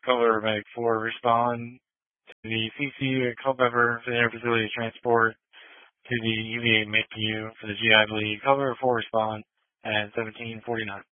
Color Medic 4, respond to the CCU at Culpeper for the interfacility transport to the UVA MICU for the GI bleed. Color 4, respond at 1749.